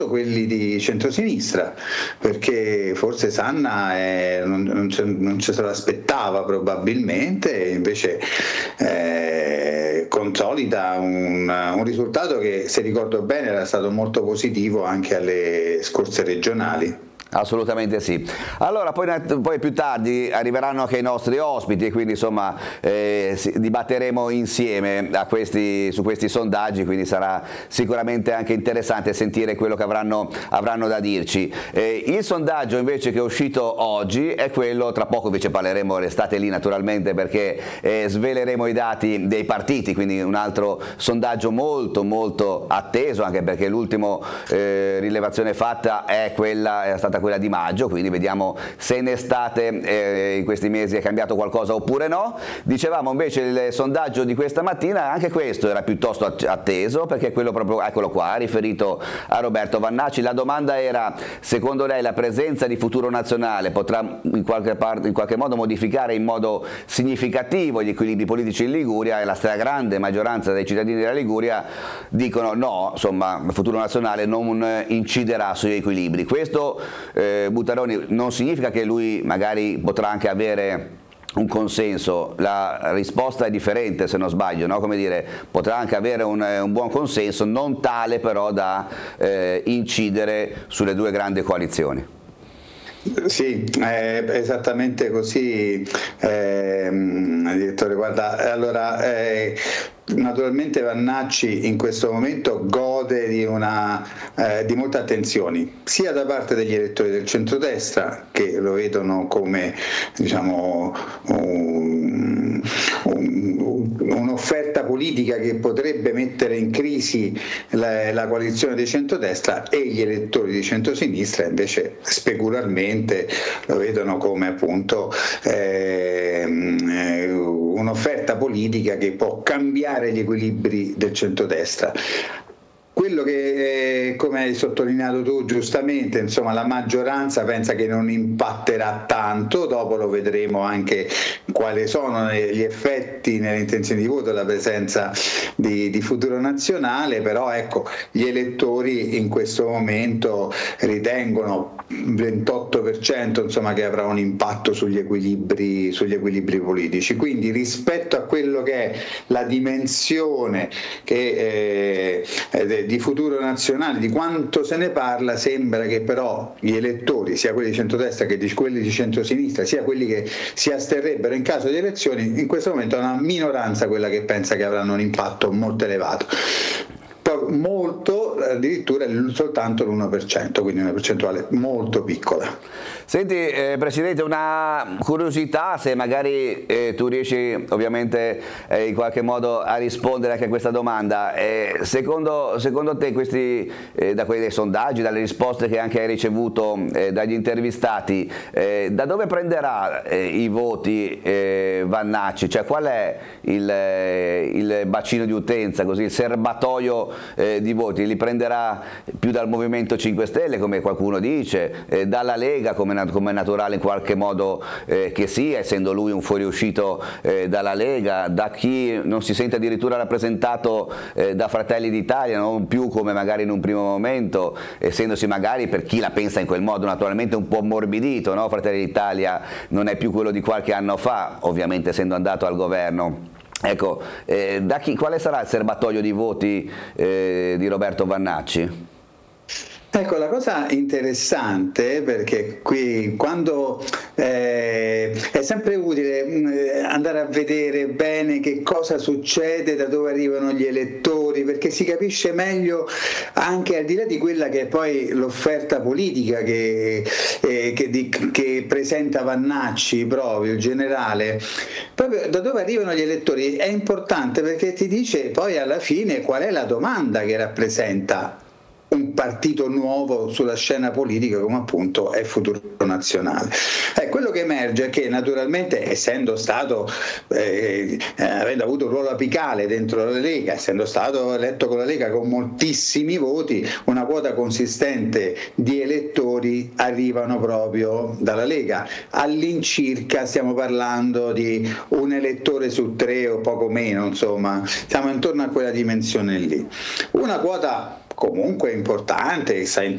quelli di centrosinistra, perché forse Sanna non ce l'aspettava probabilmente, e invece consolida un risultato che, se ricordo bene, era stato molto positivo anche alle scorse regionali. Assolutamente sì. Allora, poi più tardi arriveranno anche i nostri ospiti, e quindi insomma dibatteremo insieme su questi sondaggi, quindi sarà sicuramente anche interessante sentire quello che avranno da dirci. Il sondaggio invece che è uscito oggi è quello, tra poco invece parleremo, restate lì naturalmente, perché sveleremo i dati dei partiti, quindi un altro sondaggio molto molto atteso, anche perché l'ultima rilevazione fatta è stata quella di maggio, quindi vediamo se in estate in questi mesi è cambiato qualcosa oppure no. Dicevamo invece il sondaggio di questa mattina, anche questo era piuttosto atteso, perché quello proprio, eccolo qua, riferito a Roberto Vannacci. La domanda era: secondo lei la presenza di Futuro Nazionale potrà in qualche modo modificare in modo significativo gli equilibri politici in Liguria? E la stragrande maggioranza dei cittadini della Liguria dicono no, insomma Futuro Nazionale non inciderà sugli equilibri. Questo Buttaroni non significa che lui magari potrà anche avere un consenso. La risposta è differente, se non sbaglio, no? Come dire, potrà anche avere un buon consenso, non tale però da incidere sulle due grandi coalizioni. Sì, esattamente così, direttore. Guarda, allora, naturalmente Vannacci in questo momento gode di molte attenzioni, sia da parte degli elettori del centrodestra, che lo vedono come, diciamo, un'offerta politica che potrebbe mettere in crisi la coalizione di centrodestra, e gli elettori di centrosinistra invece specularmente lo vedono come appunto un'offerta politica che può cambiare gli equilibri del centrodestra. Quello che, come hai sottolineato tu giustamente, insomma, la maggioranza pensa che non impatterà tanto. Dopo lo vedremo anche quali sono gli effetti nelle intenzioni di voto della presenza di Futuro Nazionale, però ecco, gli elettori in questo momento ritengono 28%, insomma, che avrà un impatto sugli equilibri politici. Quindi rispetto a quello che è la dimensione di Futuro Nazionale, di quanto se ne parla, sembra che però gli elettori, sia quelli di centrodestra che quelli di centrosinistra, sia quelli che si asterrebbero in caso di elezioni, in questo momento è una minoranza quella che pensa che avranno un impatto molto elevato. Molto, addirittura soltanto l'1%, quindi una percentuale molto piccola. Senti, Presidente, una curiosità, se magari tu riesci ovviamente in qualche modo a rispondere anche a questa domanda. Secondo te questi, da quei sondaggi, dalle risposte che anche hai ricevuto dagli intervistati, da dove prenderà i voti Vannacci? Cioè, qual è il bacino di utenza, così, il serbatoio di voti? Li prenderà più dal Movimento 5 Stelle, come qualcuno dice, dalla Lega, come è naturale in qualche modo che sia, essendo lui un fuoriuscito dalla Lega, da chi non si sente addirittura rappresentato da Fratelli d'Italia, non più come magari in un primo momento, essendosi magari, per chi la pensa in quel modo, naturalmente un po' ammorbidito, no? Fratelli d'Italia non è più quello di qualche anno fa, ovviamente essendo andato al governo. Ecco, quale sarà il serbatoio di voti di Roberto Vannacci? Ecco, la cosa interessante, perché qui quando è sempre utile andare a vedere bene che cosa succede, da dove arrivano gli elettori, perché si capisce meglio anche al di là di quella che è poi l'offerta politica che presenta Vannacci, proprio il generale, proprio da dove arrivano gli elettori è importante, perché ti dice poi alla fine qual è la domanda che rappresenta un partito nuovo sulla scena politica, come appunto è Futuro Nazionale. Quello che emerge è che, naturalmente, essendo stato avendo avuto un ruolo apicale dentro la Lega, essendo stato eletto con la Lega con moltissimi voti, una quota consistente di elettori arrivano proprio dalla Lega. All'incirca stiamo parlando di un elettore su 3 o poco meno, insomma siamo intorno a quella dimensione lì. Una quota comunque importante, sta